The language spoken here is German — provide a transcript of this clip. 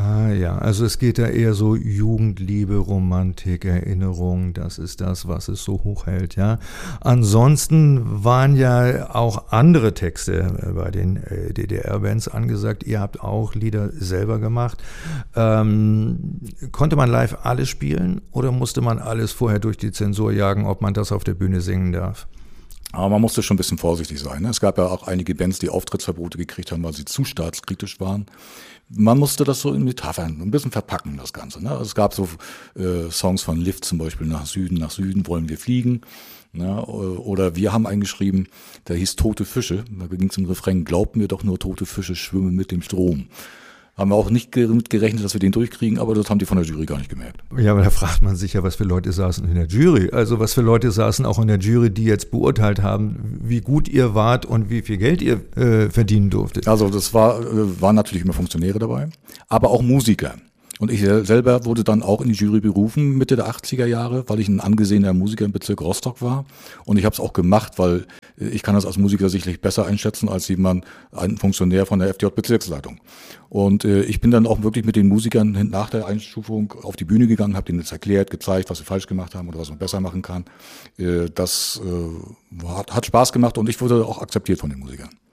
Ah ja, also es geht da eher so Jugendliebe, Romantik, Erinnerung, das ist das, was es so hochhält, ja. Ansonsten waren ja auch andere Texte bei den DDR-Bands angesagt. Ihr habt auch Lieder selber gemacht. Konnte man live alles spielen oder musste man alles vorher durch die Zensur jagen, ob man das auf der Bühne singen darf? Aber man musste schon ein bisschen vorsichtig sein. Ne? Es gab ja auch einige Bands, die Auftrittsverbote gekriegt haben, weil sie zu staatskritisch waren. Man musste das so in Metaphern ein bisschen verpacken, das Ganze. Ne? Also es gab so Songs von Lift zum Beispiel, nach Süden wollen wir fliegen. Ne? Oder wir haben eingeschrieben, der hieß Tote Fische. Da ging es im Refrain, glaubt mir doch nur, tote Fische schwimmen mit dem Strom. Haben wir auch nicht damit gerechnet, dass wir den durchkriegen, aber das haben die von der Jury gar nicht gemerkt. Ja, aber da fragt man sich ja, was für Leute saßen in der Jury. Also was für Leute saßen auch in der Jury, die jetzt beurteilt haben, wie gut ihr wart und wie viel Geld ihr verdienen durftet. Also das waren natürlich immer Funktionäre dabei, aber auch Musiker. Und ich selber wurde dann auch in die Jury berufen, Mitte der 80er Jahre, weil ich ein angesehener Musiker im Bezirk Rostock war. Und ich habe es auch gemacht, weil ich kann das als Musiker sicherlich besser einschätzen als ein Funktionär von der FDJ-Bezirksleitung. Und ich bin dann auch wirklich mit den Musikern nach der Einstufung auf die Bühne gegangen, habe denen jetzt erklärt, gezeigt, was wir falsch gemacht haben oder was man besser machen kann. Das hat Spaß gemacht und ich wurde auch akzeptiert von den Musikern.